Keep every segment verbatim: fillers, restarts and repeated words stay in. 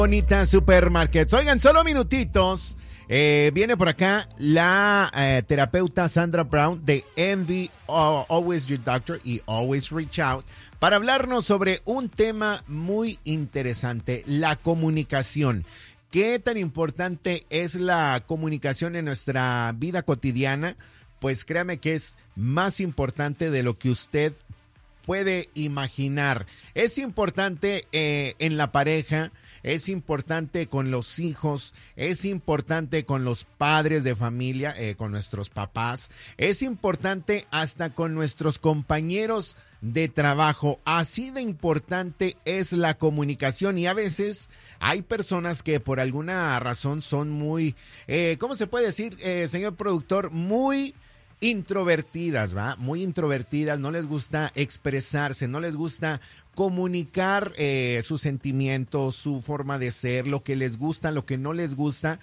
Bonita Supermarkets. Oigan, solo minutitos. Eh, viene por acá la eh, terapeuta Sandra Brown de Envy, uh, Always Your Doctor y Always Reach Out para hablarnos sobre un tema muy interesante, la comunicación. ¿Qué tan importante es la comunicación en nuestra vida cotidiana? Pues créame que es más importante de lo que usted puede imaginar. Es importante eh, en la pareja. Es importante con los hijos, es importante con los padres de familia, eh, con nuestros papás, es importante hasta con nuestros compañeros de trabajo. Así de importante es la comunicación y a veces hay personas que por alguna razón son muy, eh, ¿cómo se puede decir, eh, señor productor? Muy introvertidas, ¿va? Muy introvertidas, no les gusta expresarse, no les gusta comunicar eh, sus sentimientos, su forma de ser, lo que les gusta, lo que no les gusta,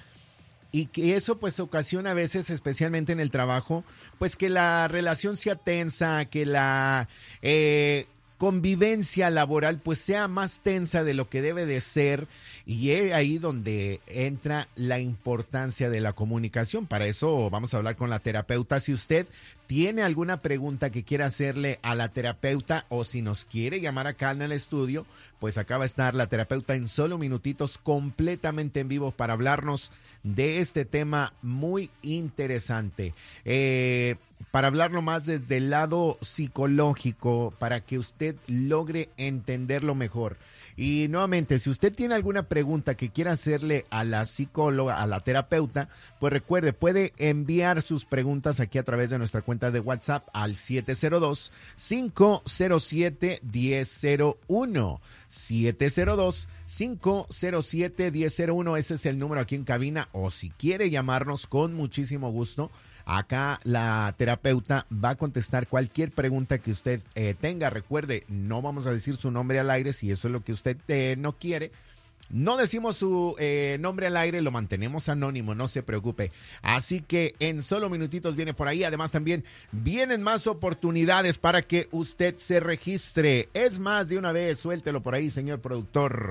y que eso pues ocasiona a veces, especialmente en el trabajo, pues que la relación sea tensa, que la eh, convivencia laboral pues sea más tensa de lo que debe de ser, y es ahí donde entra la importancia de la comunicación. Para eso vamos a hablar con la terapeuta. Si usted tiene alguna pregunta que quiera hacerle a la terapeuta o si nos quiere llamar acá en el estudio, pues acá va a estar la terapeuta en solo minutitos completamente en vivo para hablarnos de este tema muy interesante. Eh, para hablarlo más desde el lado psicológico, para que usted logre entenderlo mejor. Y nuevamente, si usted tiene alguna pregunta que quiera hacerle a la psicóloga, a la terapeuta, pues recuerde, puede enviar sus preguntas aquí a través de nuestra cuenta de WhatsApp al siete cero dos, cinco cero siete, uno cero cero uno. siete cero dos, cinco cero siete, uno cero cero uno, ese es el número aquí en cabina, o si quiere llamarnos con muchísimo gusto. Acá la terapeuta va a contestar cualquier pregunta que usted eh, tenga. Recuerde, no vamos a decir su nombre al aire si eso es lo que usted eh, no quiere. No decimos su eh, nombre al aire, lo mantenemos anónimo, no se preocupe. Así que en solo minutitos viene por ahí. Además también vienen más oportunidades para que usted se registre. Es más, de una vez, suéltelo por ahí, señor productor.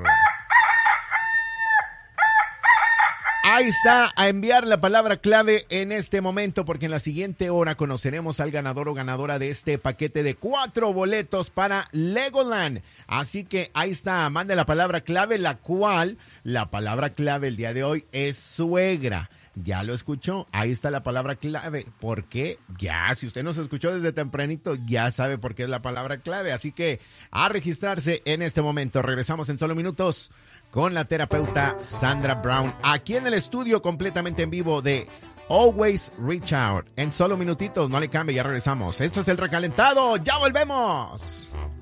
Ahí está, a enviar la palabra clave en este momento, porque en la siguiente hora conoceremos al ganador o ganadora de este paquete de cuatro boletos para Legoland. Así que ahí está, mande la palabra clave, la cual, la palabra clave el día de hoy es suegra. Ya lo escuchó, ahí está la palabra clave. ¿Por qué? Ya, si usted nos escuchó desde tempranito, ya sabe por qué es la palabra clave. Así que a registrarse en este momento. Regresamos en solo minutos con la terapeuta Sandra Brown, aquí en el estudio completamente en vivo de Always Reach Out. En solo minutitos, no le cambie, ya regresamos. Esto es El Recalentado, ya volvemos.